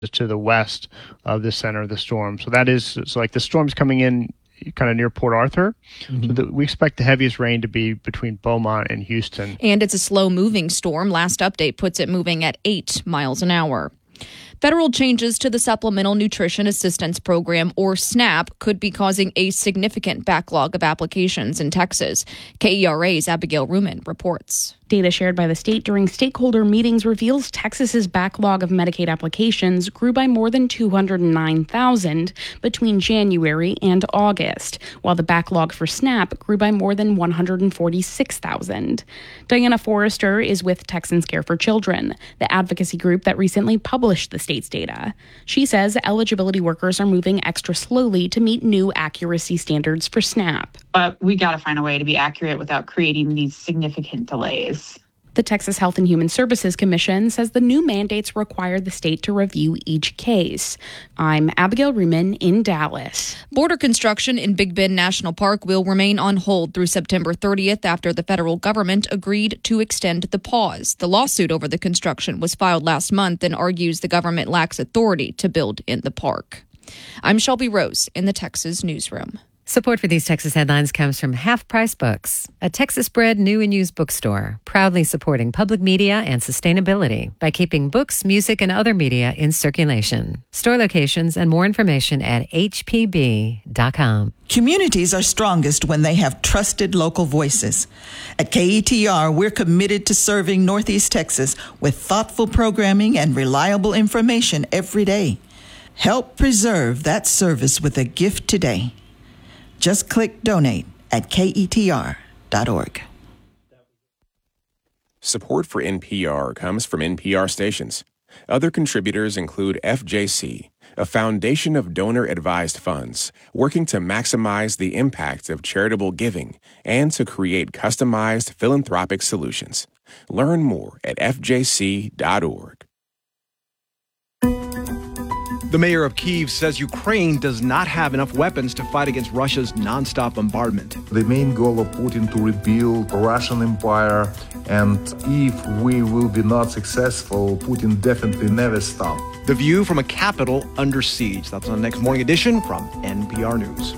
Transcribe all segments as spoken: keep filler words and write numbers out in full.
to the west of the center of the storm. So that is, so like the storm's coming in kind of near Port Arthur. Mm-hmm. So the, we expect the heaviest rain to be between Beaumont and Houston. And it's a slow-moving storm. Last update puts it moving at eight miles an hour. Federal changes to the Supplemental Nutrition Assistance Program, or SNAP, could be causing a significant backlog of applications in Texas. K E R A's Abigail Ruman reports. Data shared by the state during stakeholder meetings reveals Texas's backlog of Medicaid applications grew by more than two hundred nine thousand between January and August, while the backlog for SNAP grew by more than one hundred forty-six thousand. Diana Forrester is with Texans Care for Children, the advocacy group that recently published the state's data. She says eligibility workers are moving extra slowly to meet new accuracy standards for SNAP. But we got to find a way to be accurate without creating these significant delays. The Texas Health and Human Services Commission says the new mandates require the state to review each case. I'm Abigail Ruman in Dallas. Border construction in Big Bend National Park will remain on hold through September thirtieth after the federal government agreed to extend the pause. The lawsuit over the construction was filed last month and argues the government lacks authority to build in the park. I'm Shelby Rose in the Texas Newsroom. Support for these Texas headlines comes from Half Price Books, a Texas-bred new and used bookstore, proudly supporting public media and sustainability by keeping books, music, and other media in circulation. Store locations and more information at h p b dot com. Communities are strongest when they have trusted local voices. At K E T R, we're committed to serving Northeast Texas with thoughtful programming and reliable information every day. Help preserve that service with a gift today. Just click donate at K E T R dot org. Support for N P R comes from N P R stations. Other contributors include F J C, a foundation of donor-advised funds working to maximize the impact of charitable giving and to create customized philanthropic solutions. Learn more at F J C dot org. The mayor of Kyiv says Ukraine does not have enough weapons to fight against Russia's nonstop bombardment. The main goal of Putin to rebuild the Russian Empire, and if we will be not successful, Putin definitely never stop. The View from a capital under siege. That's on the next morning edition from N P R News.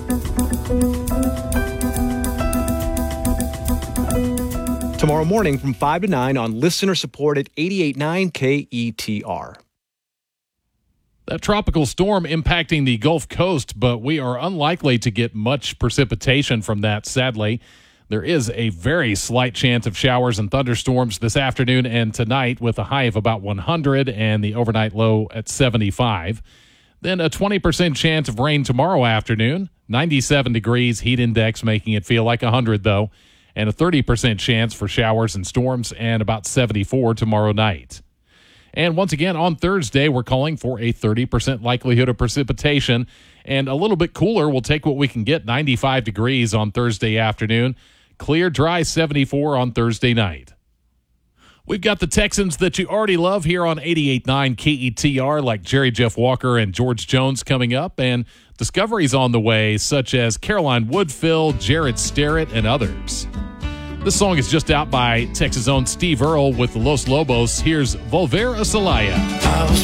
Tomorrow morning from five to nine on listener-supported eighty-eight point nine K E T R. That tropical storm impacting the Gulf Coast, but we are unlikely to get much precipitation from that, sadly. There is a very slight chance of showers and thunderstorms this afternoon and tonight with a high of about one hundred and the overnight low at seventy-five. Then a twenty percent chance of rain tomorrow afternoon, ninety-seven degrees, heat index making it feel like one hundred though, and a thirty percent chance for showers and storms and about seventy-four tomorrow night. And once again, on Thursday, we're calling for a thirty percent likelihood of precipitation. And a little bit cooler, we'll take what we can get, ninety-five degrees on Thursday afternoon. Clear, dry, seventy-four on Thursday night. We've got the Texans that you already love here on eighty-eight point nine K E T R, like Jerry Jeff Walker and George Jones coming up. And discoveries on the way, such as Caroline Woodfill, Jared Starrett, and others. This song is just out by Texas' own Steve Earle with the Los Lobos. Here's Volver a Celaya.